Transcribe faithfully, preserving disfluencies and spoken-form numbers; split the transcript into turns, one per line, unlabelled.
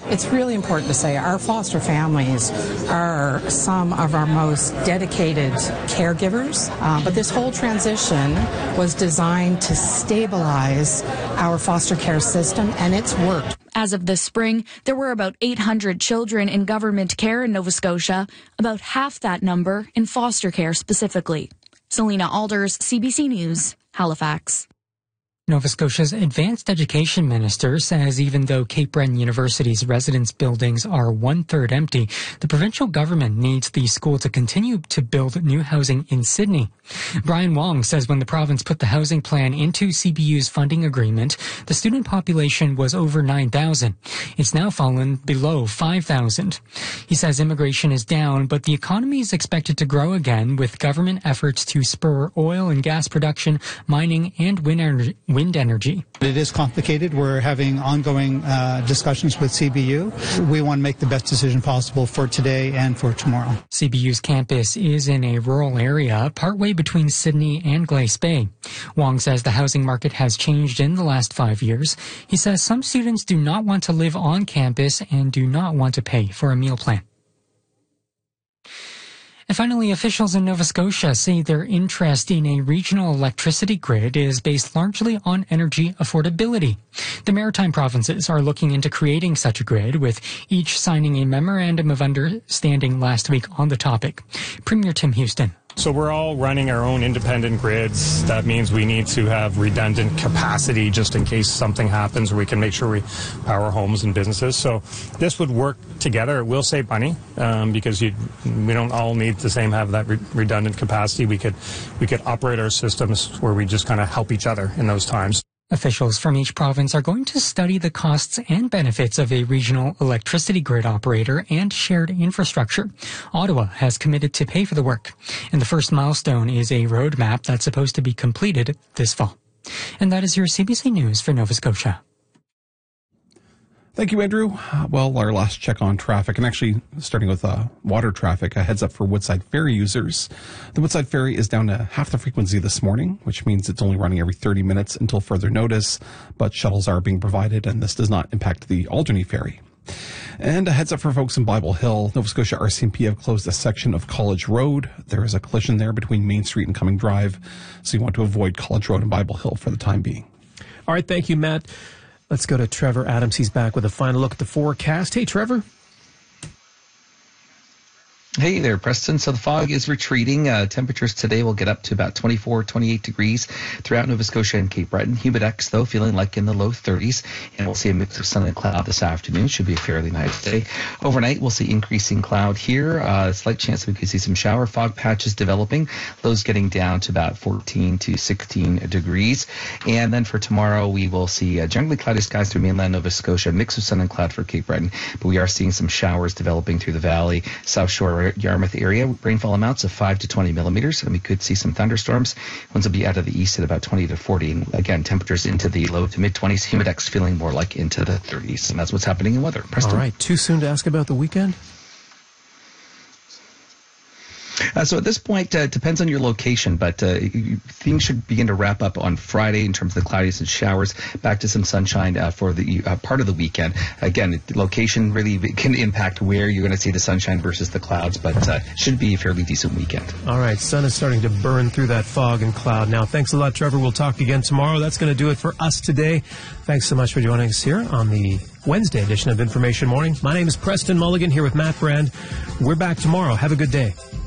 It's really important to say our foster families are some of our most dedicated caregivers, uh, but this whole transition was designed to stabilize our foster care system, and it's worked.
As of this spring, there were about eight hundred children in government care in Nova Scotia, about half that number in foster care specifically. Selena Alders, C B C News, Halifax.
Nova Scotia's advanced education minister says even though Cape Breton University's residence buildings are one-third empty, the provincial government needs the school to continue to build new housing in Sydney. Brian Wong says when the province put the housing plan into C B U's funding agreement, the student population was over nine thousand. It's now fallen below five thousand. He says immigration is down, but the economy is expected to grow again with government efforts to spur oil and gas production, mining, and wind energy. Wind energy.
It is complicated. We're having ongoing uh, discussions with C B U. We want to make the best decision possible for today and for tomorrow.
C B U's campus is in a rural area, partway between Sydney and Glace Bay. Wong says the housing market has changed in the last five years. He says some students do not want to live on campus and do not want to pay for a meal plan. And finally, officials in Nova Scotia say their interest in a regional electricity grid is based largely on energy affordability. The maritime provinces are looking into creating such a grid, with each signing a memorandum of understanding last week on the topic. Premier Tim Houston.
So we're all running our own independent grids. That means we need to have redundant capacity just in case something happens, or we can make sure we power homes and businesses. So this would work together. It will save money um, because you, we don't all need the same have that re redundant capacity. We could we could operate our systems where we just kind of help each other in those times.
Officials from each province are going to study the costs and benefits of a regional electricity grid operator and shared infrastructure. Ottawa has committed to pay for the work, and the first milestone is a roadmap that's supposed to be completed this fall. And that is your C B C News for Nova Scotia.
Thank you, Andrew. Well, our last check on traffic, and actually starting with uh, water traffic, a heads up for Woodside Ferry users. The Woodside Ferry is down to half the frequency this morning, which means it's only running every thirty minutes until further notice, but shuttles are being provided, and this does not impact the Alderney Ferry. And a heads up for folks in Bible Hill. Nova Scotia R C M P have closed a section of College Road. There is a collision there between Main Street and Cumming Drive, so you want to avoid College Road and Bible Hill for the time being.
All right, thank you, Matt. Let's go to Trevor Adams. He's back with a final look at the forecast. Hey, Trevor.
Hey there, Preston. So the fog is retreating. Uh, temperatures today will get up to about twenty-four, twenty-eight degrees throughout Nova Scotia and Cape Breton. Humidex, though, feeling like in the low thirties. And we'll see a mix of sun and cloud this afternoon. Should be a fairly nice day. Overnight, we'll see increasing cloud here. Uh, slight chance that we could see some shower fog patches developing. Lows getting down to about fourteen to sixteen degrees. And then for tomorrow, we will see uh, generally cloudy skies through mainland Nova Scotia. A mix of sun and cloud for Cape Breton. But we are seeing some showers developing through the valley, South Shore, Yarmouth area. Rainfall amounts of five to twenty millimeters, and we could see some thunderstorms. Winds will be out of the east at about twenty to forty. And again, temperatures into the low to mid twenties. Humidex feeling more like into the thirties. And that's what's happening in weather. Preston.
All right. Too soon to ask about the weekend?
Uh, so at this point, uh, it depends on your location, but uh, things should begin to wrap up on Friday in terms of the cloudiness and showers. Back to some sunshine uh, for the uh, part of the weekend. Again, location really can impact where you're going to see the sunshine versus the clouds, but uh, should be a fairly decent weekend.
All right, sun is starting to burn through that fog and cloud now. Thanks a lot, Trevor. We'll talk again tomorrow. That's going to do it for us today. Thanks so much for joining us here on the Wednesday edition of Information Morning. My name is Preston Mulligan here with Matt Brand. We're back tomorrow. Have a good day.